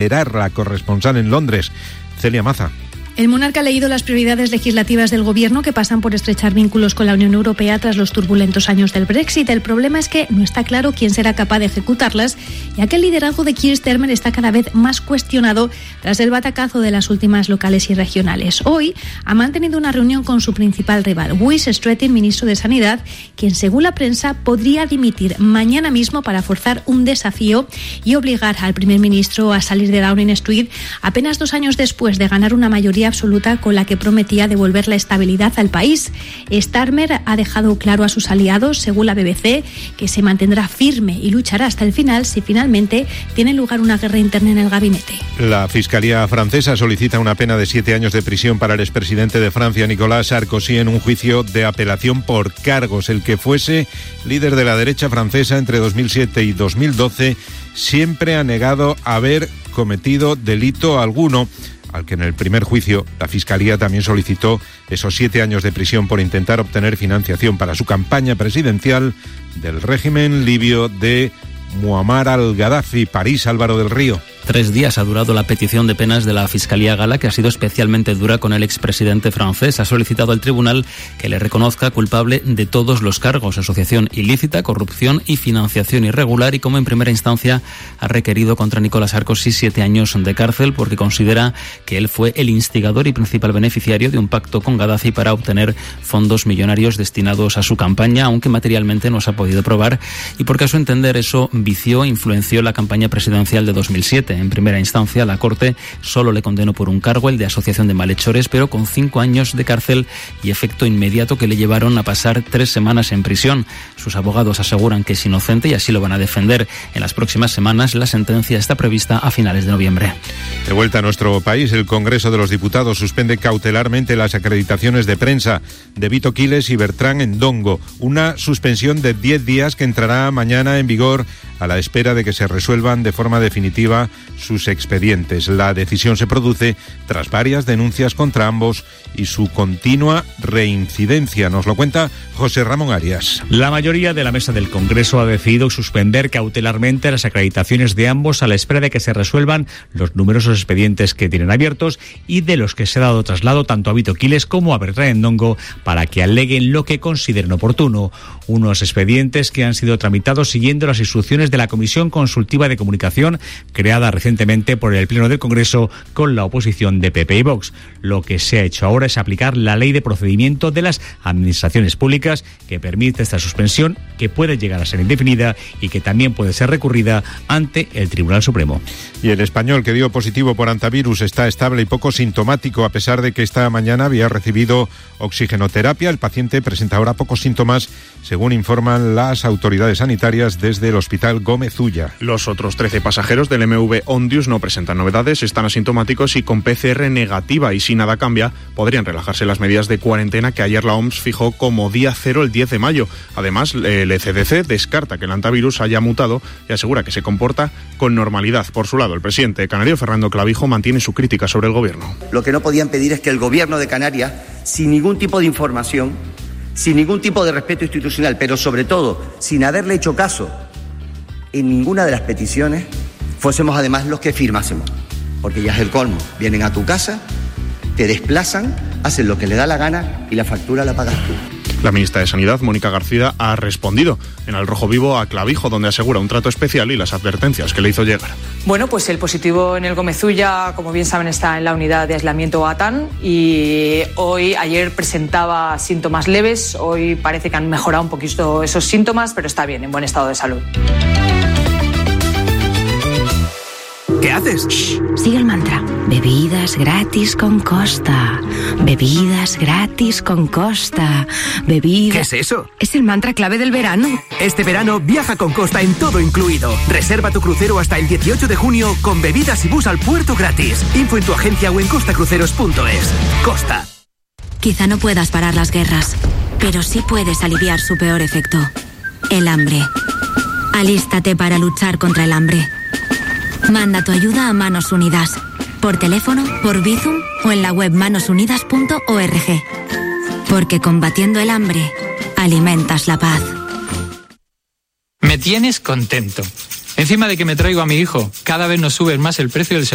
La corresponsal en Londres, Celia Maza. El monarca ha leído las prioridades legislativas del gobierno que pasan por estrechar vínculos con la Unión Europea tras los turbulentos años del Brexit. El problema es que no está claro quién será capaz de ejecutarlas, ya que el liderazgo de Keir Starmer está cada vez más cuestionado tras el batacazo de las últimas locales y regionales. Hoy ha mantenido una reunión con su principal rival, Wes Streeting, ministro de Sanidad, quien, según la prensa, podría dimitir mañana mismo para forzar un desafío y obligar al primer ministro a salir de Downing Street apenas 2 años después de ganar una mayoría absoluta con la que prometía devolver la estabilidad al país. Starmer ha dejado claro a sus aliados, según la BBC, que se mantendrá firme y luchará hasta el final si finalmente tiene lugar una guerra interna en el gabinete. La Fiscalía francesa solicita una pena de 7 años de prisión para el expresidente de Francia, Nicolas Sarkozy, en un juicio de apelación por cargos. El que fuese líder de la derecha francesa entre 2007 y 2012 siempre ha negado haber cometido delito alguno, al que en el primer juicio la Fiscalía también solicitó esos 7 años de prisión por intentar obtener financiación para su campaña presidencial del régimen libio de Muammar al-Gaddafi. París, Álvaro del Río. 3 días ha durado la petición de penas de la Fiscalía Gala, que ha sido especialmente dura con el expresidente francés. Ha solicitado al tribunal que le reconozca culpable de todos los cargos: asociación ilícita, corrupción y financiación irregular, y como en primera instancia ha requerido contra Nicolas Sarkozy 7 años de cárcel porque considera que él fue el instigador y principal beneficiario de un pacto con Gaddafi para obtener fondos millonarios destinados a su campaña, aunque materialmente no se ha podido probar, y porque a su entender eso vició e influenció la campaña presidencial de 2007. En primera instancia, la Corte solo le condenó por un cargo, el de asociación de malhechores, pero con 5 años de cárcel y efecto inmediato que le llevaron a pasar 3 semanas en prisión. Sus abogados aseguran que es inocente y así lo van a defender. En las próximas semanas, la sentencia está prevista a finales de noviembre. De vuelta a nuestro país, el Congreso de los Diputados suspende cautelarmente las acreditaciones de prensa de Vito Quiles y Bertrán Endongo. Una suspensión de 10 días que entrará mañana en vigor a la espera de que se resuelvan de forma definitiva sus expedientes. La decisión se produce tras varias denuncias contra ambos y su continua reincidencia. Nos lo cuenta José Ramón Arias. La mayoría de la mesa del Congreso ha decidido suspender cautelarmente las acreditaciones de ambos a la espera de que se resuelvan los numerosos expedientes que tienen abiertos y de los que se ha dado traslado tanto a Vito Quiles como a Bertrán Endongo para que aleguen lo que consideren oportuno. Unos expedientes que han sido tramitados siguiendo las instrucciones de la Comisión Consultiva de Comunicación, creada recientemente por el Pleno del Congreso con la oposición de PP y Vox. Lo que se ha hecho ahora es aplicar la Ley de Procedimiento de las Administraciones Públicas, que permite esta suspensión, que puede llegar a ser indefinida y que también puede ser recurrida ante el Tribunal Supremo. Y el español que dio positivo por antivirus está estable y poco sintomático, a pesar de que esta mañana había recibido oxigenoterapia. El paciente presenta ahora pocos síntomas, según informan las autoridades sanitarias desde el Hospital Gómez Ulla. Los otros 13 pasajeros del MV Ondius no presentan novedades, están asintomáticos y con PCR negativa, y si nada cambia, podrían relajarse las medidas de cuarentena que ayer la OMS fijó como día cero el 10 de mayo. Además, el ECDC descarta que el antivirus haya mutado y asegura que se comporta con normalidad. Por su lado, el presidente canario, Fernando Clavijo, mantiene su crítica sobre el gobierno. Lo que no podían pedir es que el gobierno de Canarias, sin ningún tipo de información, sin ningún tipo de respeto institucional, pero sobre todo sin haberle hecho caso en ninguna de las peticiones, fuésemos además los que firmásemos. Porque ya es el colmo. Vienen a tu casa, te desplazan, hacen lo que le da la gana y la factura la pagas tú. La ministra de Sanidad, Mónica García, ha respondido en Al Rojo Vivo a Clavijo, donde asegura un trato especial y las advertencias que le hizo llegar. Bueno, pues el positivo en el Gómez Ulla, como bien saben, está en la unidad de aislamiento ATAN y ayer presentaba síntomas leves, hoy parece que han mejorado un poquito esos síntomas, pero está bien, en buen estado de salud. ¿Qué haces? Shh, sigue el mantra. Bebidas gratis con Costa. Bebidas gratis con Costa. ¿Qué es eso? Es el mantra clave del verano. Este verano viaja con Costa en todo incluido. Reserva tu crucero hasta el 18 de junio con bebidas y bus al puerto gratis. Info en tu agencia o en costacruceros.es. Costa. Quizá no puedas parar las guerras, pero sí puedes aliviar su peor efecto. El hambre. Alístate para luchar contra el hambre. Manda tu ayuda a Manos Unidas, por teléfono, por Bizum o en la web manosunidas.org. Porque combatiendo el hambre, alimentas la paz. Me tienes contento. Encima de que me traigo a mi hijo, cada vez nos sube más el precio del